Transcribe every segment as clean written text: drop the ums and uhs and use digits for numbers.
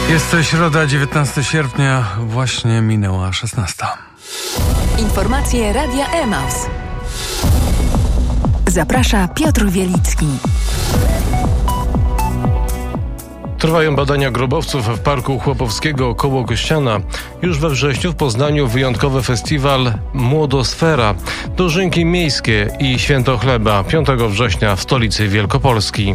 Jest to środa, 19 sierpnia, właśnie minęła 16. Informacje Radia Emaus. Zaprasza Piotr Wielicki. Trwają badania grobowców w Parku Chłopowskiego koło Kościana. Już we wrześniu w Poznaniu wyjątkowy festiwal Młodosfera, dożynki miejskie i Święto Chleba 5 września w stolicy Wielkopolski.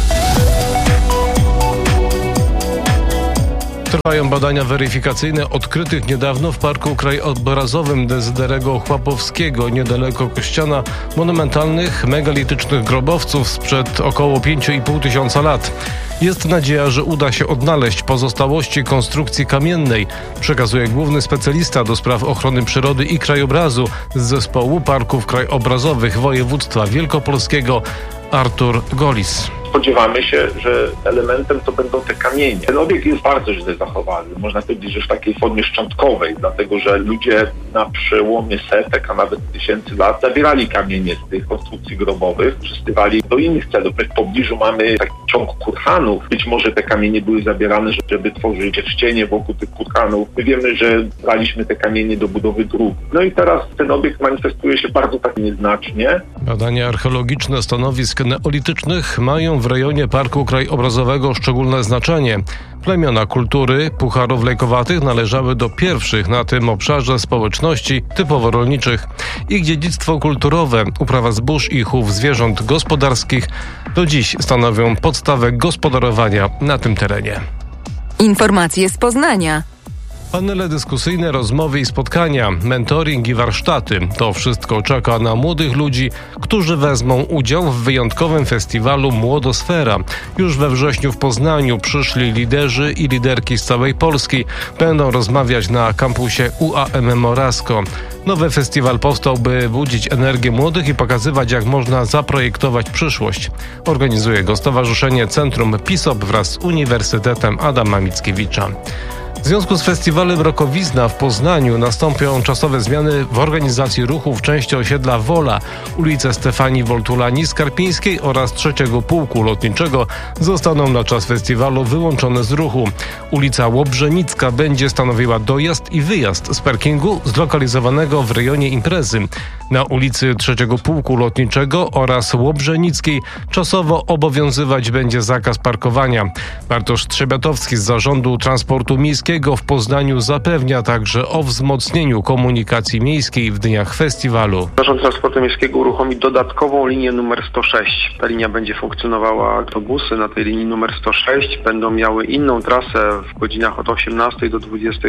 Trwają badania weryfikacyjne odkrytych niedawno w Parku Krajobrazowym Dezyderego Chłopowskiego niedaleko Kościana monumentalnych, megalitycznych grobowców sprzed około 5,5 tysiąca lat. Jest nadzieja, że uda się odnaleźć pozostałości konstrukcji kamiennej, przekazuje główny specjalista do spraw ochrony przyrody i krajobrazu z Zespołu Parków Krajobrazowych Województwa Wielkopolskiego Artur Golis. Spodziewamy się, że elementem to będą te kamienie. Ten obiekt jest bardzo źle zachowany. Można powiedzieć, że w takiej formie szczątkowej, dlatego że ludzie na przełomie setek, a nawet tysięcy lat zabierali kamienie z tych konstrukcji grobowych, przystywali do innych celów. W pobliżu mamy taki ciąg kurhanów. Być może te kamienie były zabierane, żeby tworzyć ścienie wokół tych kurhanów. My wiemy, że braliśmy te kamienie do budowy dróg. No i teraz ten obiekt manifestuje się bardzo tak nieznacznie. Badania archeologiczne stanowisk neolitycznych mają w rejonie Parku Krajobrazowego szczególne znaczenie. Plemiona kultury pucharów lejkowatych należały do pierwszych na tym obszarze społeczności typowo rolniczych. Ich dziedzictwo kulturowe, uprawa zbóż i chów zwierząt gospodarskich do dziś stanowią podstawę gospodarowania na tym terenie. Informacje z Poznania. Panele dyskusyjne, rozmowy i spotkania, mentoring i warsztaty. To wszystko czeka na młodych ludzi, którzy wezmą udział w wyjątkowym festiwalu Młodosfera. Już we wrześniu w Poznaniu przyszli liderzy i liderki z całej Polski. Będą rozmawiać na kampusie UAM Morasko. Nowy festiwal powstał, by budzić energię młodych i pokazywać, jak można zaprojektować przyszłość. Organizuje go Stowarzyszenie Centrum PISOP wraz z Uniwersytetem Adama Mickiewicza. W związku z festiwalem Rokowizna w Poznaniu nastąpią czasowe zmiany w organizacji ruchu w części osiedla Wola. Ulice Stefanii Woltulani-Skarpińskiej oraz 3 Pułku Lotniczego zostaną na czas festiwalu wyłączone z ruchu. Ulica Łobrzenicka będzie stanowiła dojazd i wyjazd z parkingu zlokalizowanego w rejonie imprezy. Na ulicy 3 Pułku Lotniczego oraz Łobrzenickiej czasowo obowiązywać będzie zakaz parkowania. Bartosz Trzebiatowski z Zarządu Transportu Miejskiego w Poznaniu zapewnia także o wzmocnieniu komunikacji miejskiej w dniach festiwalu. Zarząd Transportu Miejskiego uruchomi dodatkową linię numer 106. Ta linia będzie funkcjonowała, autobusy na tej linii numer 106 będą miały inną trasę w godzinach od 18 do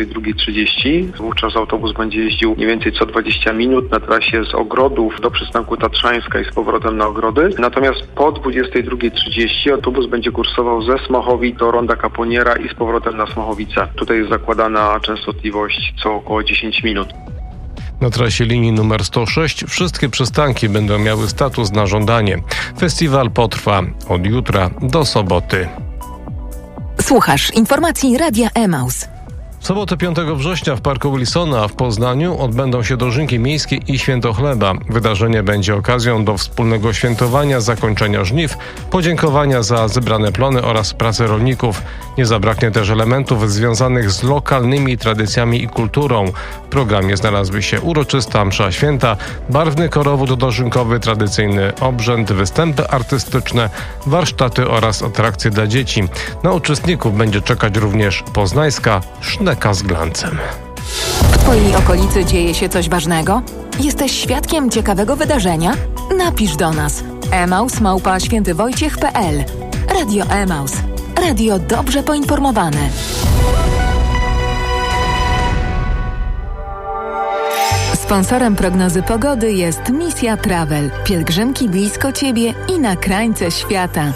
22:30. Wówczas autobus będzie jeździł mniej więcej co 20 minut na trasie z Ogrodów do przystanku Tatrzańska i z powrotem na Ogrody. Natomiast po 22:30 autobus będzie kursował ze Smochowic do Ronda Kaponiera i z powrotem na Smochowice. Tutaj jest zakładana częstotliwość co około 10 minut. Na trasie linii numer 106 wszystkie przystanki będą miały status na żądanie. Festiwal potrwa od jutra do soboty. Słuchasz informacji Radia Emaus. W sobotę 5 września w Parku Wilsona w Poznaniu odbędą się dożynki miejskie i Święto Chleba. Wydarzenie będzie okazją do wspólnego świętowania zakończenia żniw, podziękowania za zebrane plony oraz pracy rolników. Nie zabraknie też elementów związanych z lokalnymi tradycjami i kulturą. W programie znalazły się uroczysta msza święta, barwny korowód dożynkowy, tradycyjny obrzęd, występy artystyczne, warsztaty oraz atrakcje dla dzieci. Na uczestników będzie czekać również poznańska szneka z glancem. W Twojej okolicy dzieje się coś ważnego? Jesteś świadkiem ciekawego wydarzenia? Napisz do nas. emaus@świętywojciech.pl. Radio Emaus. Radio dobrze poinformowane. Sponsorem prognozy pogody jest Misja Travel. Pielgrzymki blisko Ciebie i na krańce świata.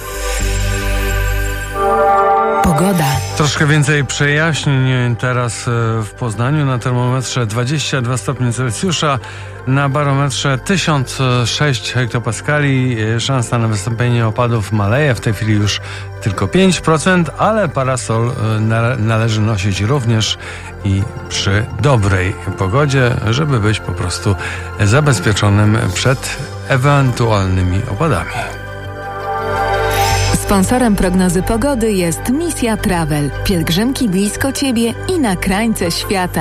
Pogoda. Troszkę więcej przejaśnień teraz w Poznaniu. Na termometrze 22 stopnie Celsjusza, na barometrze 1006 hektopaskali. Szansa na wystąpienie opadów maleje, w tej chwili już tylko 5%, ale parasol należy nosić również i przy dobrej pogodzie, żeby być po prostu zabezpieczonym przed ewentualnymi opadami. Sponsorem prognozy pogody jest Misja Travel. Pielgrzymki blisko Ciebie i na krańce świata.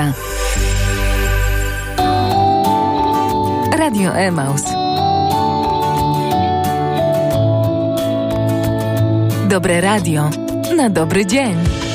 Radio Emaus. Dobre radio na dobry dzień.